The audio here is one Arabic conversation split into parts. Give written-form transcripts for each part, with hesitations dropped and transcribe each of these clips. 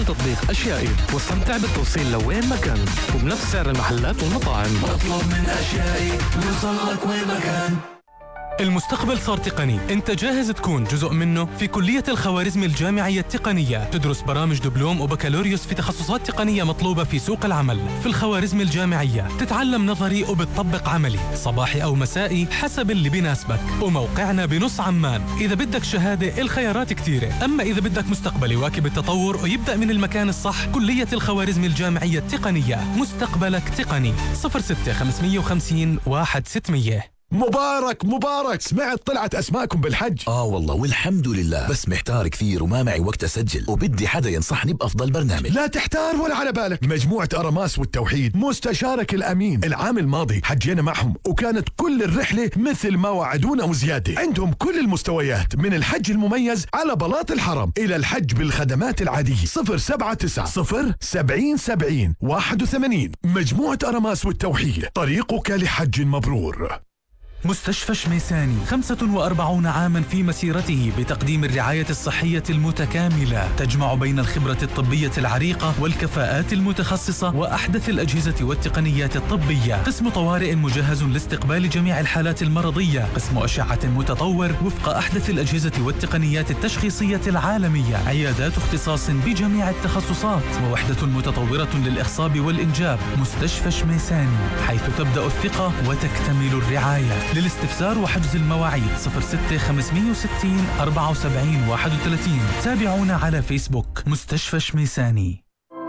من تطبيق أشيائي واستمتع بالتوصيل لوين ما كان وبنفس سعر المحلات والمطاعم. اطلب من أشيائي يوصلك وين ما كان. المستقبل صار تقني، انت جاهز تكون جزء منه؟ في كلية الخوارزمي الجامعية التقنية تدرس برامج دبلوم وبكالوريوس في تخصصات تقنية مطلوبة في سوق العمل. في الخوارزمي الجامعية تتعلم نظري وبتطبق عملي، صباحي أو مسائي حسب اللي بيناسبك. وموقعنا بنص عمان. إذا بدك شهادة الخيارات كتيرة، أما إذا بدك مستقبل يواكب التطور ويبدأ من المكان الصح، كلية الخوارزمي الجامعية التقنية، مستقبلك تقني. 06 550 1600. مبارك، سمعت طلعت أسماءكم بالحج؟ والله والحمد لله، بس محتار كثير وما معي وقت أسجل، وبدي حدا ينصحني بأفضل برنامج. لا تحتار ولا على بالك، مجموعة أراماس والتوحيد مستشارك الأمين. العام الماضي حجينا معهم وكانت كل الرحلة مثل ما وعدونا وزيادة. عندهم كل المستويات من الحج المميز على بلاط الحرم إلى الحج بالخدمات العادية. 079 070 70 81. مجموعة أراماس والتوحيد، طريقك لحج مبرور. مستشفى شميساني 45 عاما في مسيرته بتقديم الرعاية الصحية المتكاملة، تجمع بين الخبرة الطبية العريقة والكفاءات المتخصصة وأحدث الأجهزة والتقنيات الطبية. قسم طوارئ مجهز لاستقبال جميع الحالات المرضية، قسم أشعة متطور وفق أحدث الأجهزة والتقنيات التشخيصية العالمية، عيادات اختصاص بجميع التخصصات، ووحدة متطورة للإخصاب والإنجاب. مستشفى شميساني، حيث تبدأ الثقة وتكتمل الرعاية. للاستفسار وحجز المواعيد 06 560 74 31. تابعونا على فيسبوك مستشفى شميساني.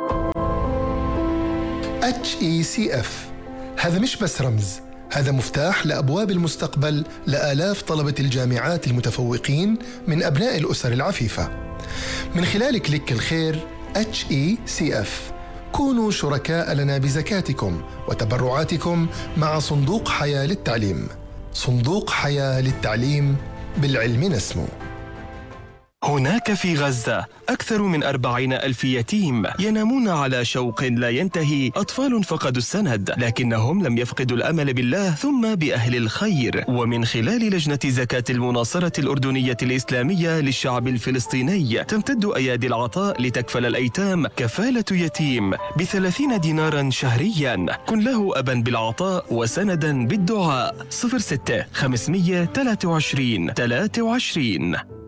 HECF هذا مش بس رمز، هذا مفتاح لأبواب المستقبل لآلاف طلبة الجامعات المتفوقين من أبناء الأسر العفيفة. من خلال كليك الخير HECF كونوا شركاء لنا بزكاتكم وتبرعاتكم مع صندوق حياة للتعليم. صندوق حياة للتعليم، بالعلم نسمو. هناك في غزة أكثر من 40,000 يتيم ينامون على شوق لا ينتهي، أطفال فقدوا السند لكنهم لم يفقدوا الأمل بالله ثم بأهل الخير. ومن خلال لجنة زكاة المناصرة الأردنية الإسلامية للشعب الفلسطيني تمتد أيادي العطاء لتكفل الأيتام كفالة يتيم ب30 دينارا شهريا. كن له أبا بالعطاء وسندا بالدعاء. 06 523 23.